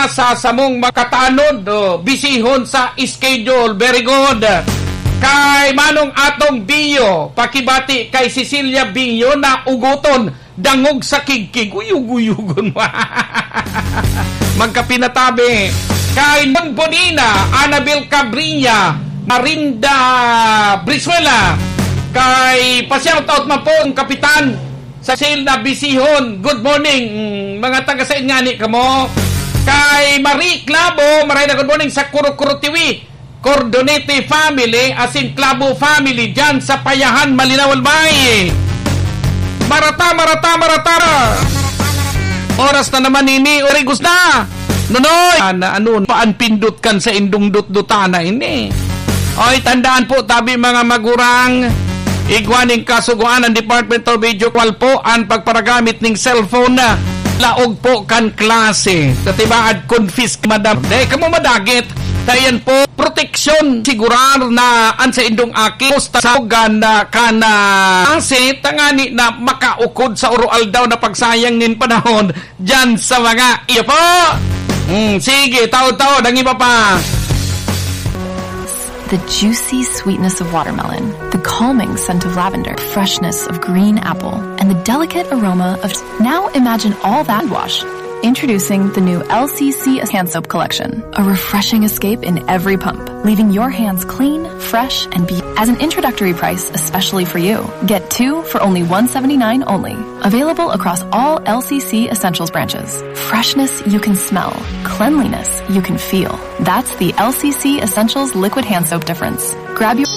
asa sa mong makatanod, bisihon sa schedule. Very good. Kay manong atong Bio, pakibati kay Cecilia Bio na uguton, dangog sa kigkig, uyug-uyugon mo. Magkapinatabi. Kay Mon Bonina, Annabel Cabrilla, Marinda Brizuela, kay pa-shoutout man po ang kapitan sa sale na bisihon. Good morning, mga taga-sain nga ni kamo. Kay Marie Clavo, maray na good morning sa Kuro-Kuro TV. Cordonete family, as in Clavo family, dyan sa Payahan, Malinaw Albay. Marata. Oras na naman ini, origos na. Nonoy! Paan pindot kan sa indong dut-dutana ini. Oy, tandaan po, tabi mga magurang, igwaning kasuguan ng Department of Video Call po ang pagparagamit ng cellphone na laog po kan klase. Katibaad confisc madam. Dahil kamo madagit. Tayan po, proteksyon sigurar na an sa indong aki sa ganda kana kasi tangani na makaukod sa urual daw na pagsayang nin panahon dyan sa mga iyo po. Sige, tao-tao, dangi pa. The juicy sweetness of watermelon, the calming scent of lavender, freshness of green apple, and the delicate aroma of... Now imagine all that wash. Introducing the new LCC Hand Soap Collection, a refreshing escape in every pump, leaving your hands clean, fresh, and As an introductory price, especially for you, get 2 for only $179 only. Available across all LCC Essentials branches. Freshness you can smell, cleanliness you can feel. That's the LCC Essentials Liquid Hand Soap difference. Grab your...